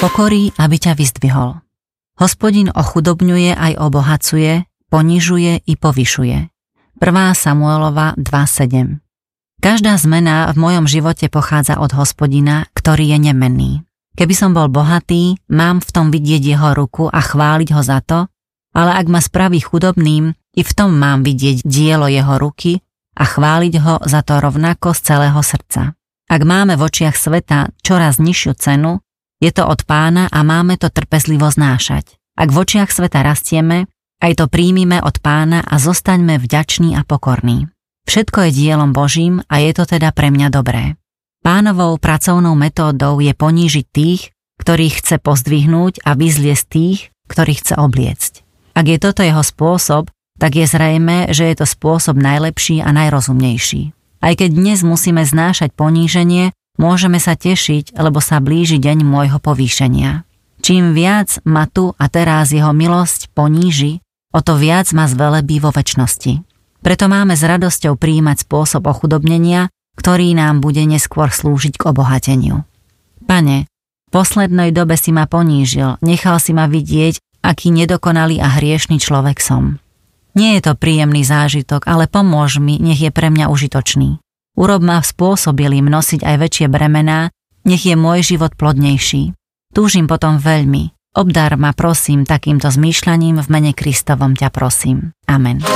pokorí, aby ťa vyzdvihol. Hospodin ochudobňuje aj obohacuje, ponižuje i povyšuje. 1. Samuelova 2.7. Každá zmena v mojom živote pochádza od Hospodina, ktorý je nemenný. Keby som bol bohatý, mám v tom vidieť jeho ruku a chváliť ho za to, ale ak ma spraví chudobným, i v tom mám vidieť dielo jeho ruky a chváliť ho za to rovnako z celého srdca. Ak máme v očiach sveta čoraz nižšiu cenu, je to od Pána a máme to trpezlivo znášať. Ak v očiach sveta rastieme, aj to príjmime od Pána a zostaňme vďační a pokorní. Všetko je dielom Božím a je to teda pre mňa dobré. Pánovou pracovnou metódou je ponížiť tých, ktorých chce pozdvihnúť a vyzliesť tých, ktorých chce obliecť. Ak je toto jeho spôsob, tak je zrejmé, že je to spôsob najlepší a najrozumnejší. Aj keď dnes musíme znášať poníženie, môžeme sa tešiť, lebo sa blíži deň môjho povýšenia. Čím viac ma tu a teraz jeho milosť poníži, o to viac ma zvelebí vo večnosti. Preto máme s radosťou prijímať spôsob ochudobnenia, ktorý nám bude neskôr slúžiť k obohateniu. Pane, v poslednej dobe si ma ponížil, nechal si ma vidieť, aký nedokonalý a hriešny človek som. Nie je to príjemný zážitok, ale pomôž mi, nech je pre mňa užitočný. Urob ma spôsobilým nosiť aj väčšie bremená, nech je môj život plodnejší. Túžim potom veľmi. Obdar ma prosím takýmto zmýšľaním, v mene Kristovom ťa prosím. Amen.